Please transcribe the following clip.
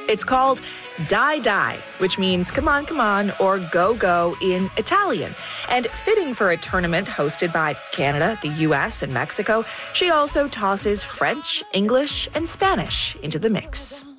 It's called Dai Dai, which means come on, or go, go in Italian. And fitting for a tournament hosted by Canada, the US, and Mexico, she also tosses French, English, and Spanish into the mix.